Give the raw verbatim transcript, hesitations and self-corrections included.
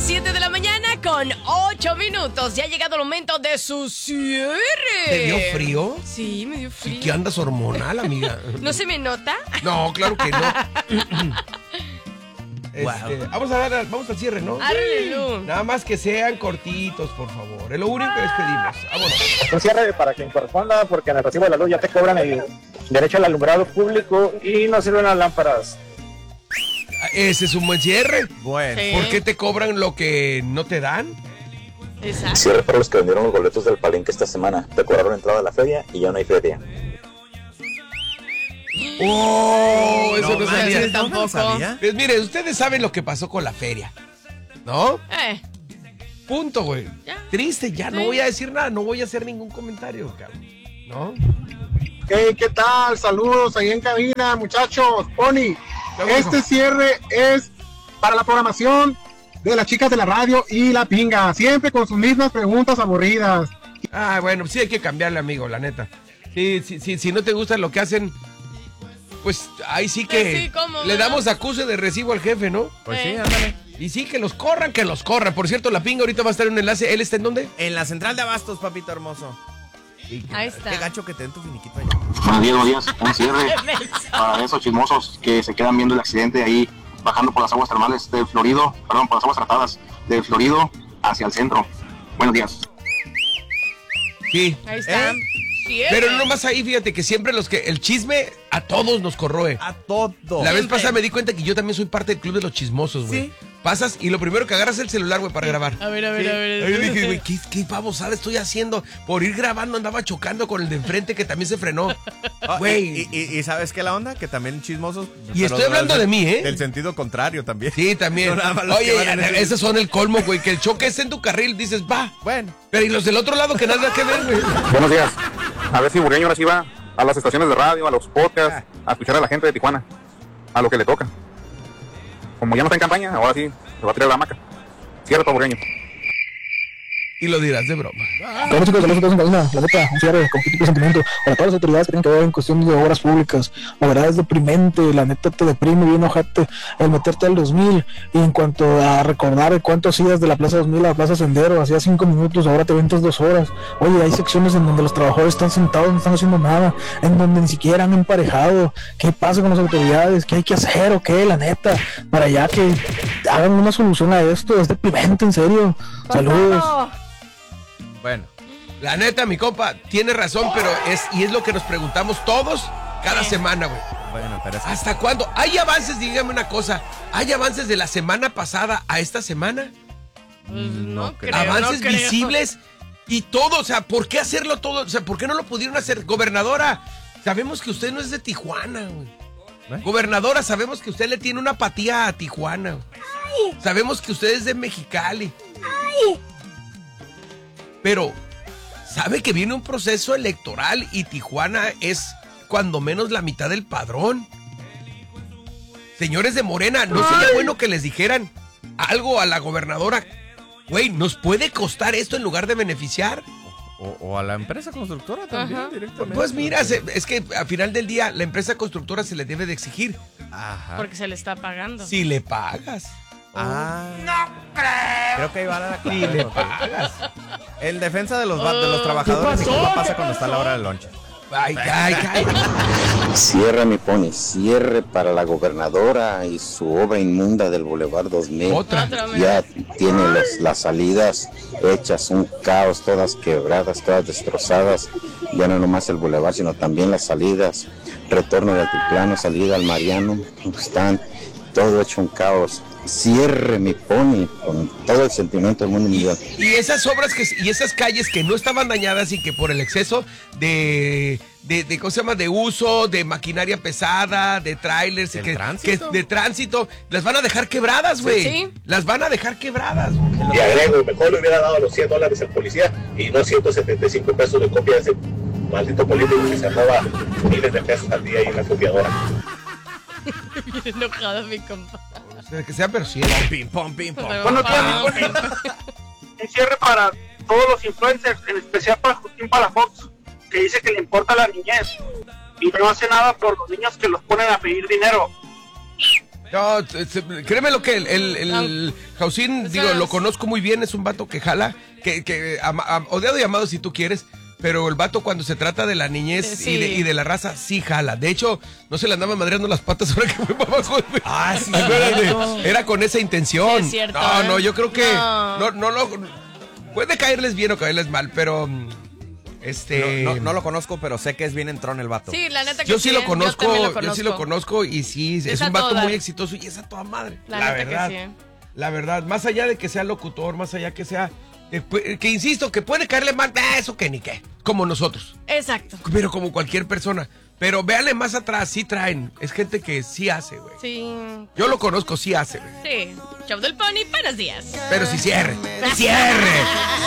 siete de la mañana con ocho minutos. Ya ha llegado el momento de su cierre. ¿Te dio frío? Sí, me dio frío. ¿Y qué andas hormonal, amiga? ¿No se me nota? No, claro que no. Este, Wow. Vamos a dar, vamos al cierre, ¿no? Arrelu. Nada más que sean cortitos, por favor. Es lo único que les pedimos. Vámonos. Un cierre para quien corresponda, porque en el recibo de la luz ya te cobran el derecho al alumbrado público y no sirven las lámparas. Ese es un buen cierre. Bueno. Sí. ¿Por qué te cobran lo que no te dan? Exacto. Cierre para los que vendieron los boletos del palenque esta semana. Te cobraron entrada a la feria y ya no hay feria. ¡Oh! Eso no, No sabía. manches, ¿no tampoco. sabía? Pues miren, ustedes saben lo que pasó con la feria, ¿no? Eh, Punto, güey. Ya. Triste, ya no Sí. voy a decir nada, no voy a hacer ningún comentario, cabrón. ¿No? Hey, ¿qué tal? Saludos ahí en cabina, muchachos. Pony, este cierre es para la programación de las chicas de la radio y la pinga, siempre con sus mismas preguntas aburridas. Ah, bueno, sí hay que cambiarle, amigo, la neta. Sí, sí, sí, si no te gusta lo que hacen, pues ahí sí que Pues sí, ¿cómo, le no? damos acuse de recibo al jefe, ¿no? Pues Eh. sí, ándale. Y sí, que los corran, que los corran. Por cierto, la pinga ahorita va a estar en un enlace. ¿Él está en dónde? En la central de abastos, papito hermoso. ahí está. Qué gacho que te den tu finiquito allá. Buenos días, buenos días. Un cierre para esos chismosos que se quedan viendo el accidente ahí bajando por las aguas termales del Florido, perdón, por las aguas tratadas del Florido hacia el centro. Buenos días. Sí. Ahí está. ¿Eh? Cierre. Pero no nomás ahí, fíjate que siempre los que... El chisme a todos nos corroe. A todo. La vez Siempre. pasada me di cuenta que yo también soy parte del club de los chismosos, güey. ¿Sí? Pasas y lo primero que agarras es el celular, güey, para grabar. A ver, a ver, a ver. Ahí dije, güey, ¿qué, qué babosada estoy haciendo? Por ir grabando andaba chocando con el de enfrente que también se frenó. Ah, Güey. y, y- y ¿sabes qué la onda? Que también chismosos. Y pero estoy hablando del- de mí, ¿eh? Del sentido contrario también. Sí, también. No, nada más los que Oye, van en ese- esos son el colmo, güey. Que el choque es en tu carril, dices, va. Bueno. Pero y los del otro lado que nada que ver, güey. Buenos días. A ver si Burgueño ahora sí va a las estaciones de radio, a los podcasts, a escuchar a la gente de Tijuana, a lo que le toca. Como ya no está en campaña, ahora sí se va a tirar la hamaca. Cierto, Burgueño. Y lo dirás de broma. Bueno, chicos, saludos a todos en cabina. La neta, un cierre con tipo de sentimiento. Para todas las autoridades que tienen que ver en cuestión de obras públicas. La verdad es deprimente, la neta te deprime bien ojate el meterte al dos mil. Y en cuanto a recordar cuánto hacías de la Plaza dos mil a la Plaza Sendero, hacías cinco minutos, ahora te ventas dos horas. Oye, hay secciones en donde los trabajadores están sentados, no están haciendo nada, en donde ni siquiera han emparejado. ¿Qué pasa con las autoridades? ¿Qué hay que hacer o qué? La neta, para allá que hagan una solución a esto. Es deprimente, en serio. Saludos. Bueno. La neta, mi compa, tiene razón, pero es... Y es lo que nos preguntamos todos cada semana, güey. Bueno, pero es que- ¿Hasta cuándo? ¿Hay avances? Dígame una cosa. ¿Hay avances de la semana pasada a esta semana? Pues no creo, Avances no creo. visibles y todo. O sea, ¿por qué hacerlo todo? O sea, ¿por qué no lo pudieron hacer? Gobernadora, sabemos que usted no es de Tijuana, güey. ¿Eh? Gobernadora, sabemos que usted le tiene una apatía a Tijuana, güey. Sabemos que usted es de Mexicali. Pero, ¿sabe que viene un proceso electoral y Tijuana es cuando menos la mitad del padrón? Señores de Morena, ¿no sería bueno que les dijeran algo a la gobernadora? Güey, ¿nos puede costar esto en lugar de beneficiar? O, o a la empresa constructora también, Ajá. directamente. Pues mira, se- es que al final del día la empresa constructora se le debe de exigir. Ajá. Porque se le está pagando. Si le pagas. Ah. No creo. Creo que ahí va la Si clave. le ok. pagas. En defensa de los, va- de los trabajadores, ¿y cómo pasa cuando está la hora del lonche? Ay, ay, ay. Cierre, mi Pony, cierre para la gobernadora y su obra inmunda del Boulevard dos mil. Otra. Otra vez. Ya tiene las, las salidas hechas, un caos, todas quebradas, todas destrozadas. Ya no nomás el Boulevard, sino también las salidas. Retorno de Altiplano, salida al Mariano, están todo hecho un caos. Cierre, mi Pony, con todo el sentimiento del mundo mundial. Y esas obras que, y esas calles que no estaban dañadas y que por el exceso de, de, de ¿cómo se llama? De uso, de maquinaria pesada, de trailers, ¿Del que, tránsito? que- de tránsito, las van a dejar quebradas, güey. Sí. Las van a dejar quebradas. Y agrego, mejor le hubiera dado los cien dólares al policía y no ciento setenta y cinco pesos de copia de ese maldito político que se roba miles de pesos al día ahí en la copiadora. Bien enojado mi compa. O sea, que sea, pero sí. Pim, pom, pim, pom. Pero- Buenos días, Ah, mi Pony. Un cierre para todos los influencers, en especial para Justín Palafox, que dice que le importa la niñez y no hace nada por los niños que los ponen a pedir dinero. No, créeme lo que el, el, el Jausín, o sea, digo, lo conozco muy bien, es un vato que jala, que, que ama, am, odiado y amado si tú quieres, pero el vato cuando se trata de la niñez sí. y, de, y de la raza, sí jala. De hecho, no se le andaba madreando las patas ahora que fue para abajo. Ah, sí. Era con esa intención. Sí, es cierto, no, ¿eh? no, yo creo que No. no, no, no, puede caerles bien o caerles mal, pero este... No, no, no lo conozco, pero sé que es bien entrón el vato. Sí, la neta que Yo sí lo conozco, yo, yo, conozco. sí lo conozco y sí, es, Es a un vato todo muy dar. exitoso y es a toda madre. La La, neta que verdad. sí, ¿eh? La verdad, más allá de que sea locutor, más allá que sea, eh, pu- que insisto, que puede caerle mal, ah, eso que ni qué, como nosotros, Exacto. pero como cualquier persona. Pero véanle más atrás, sí traen, es gente que sí hace, güey. Sí. Yo lo conozco, sí hace, güey. Sí. Show del Pony, buenos días. Pero sí cierre, cierre.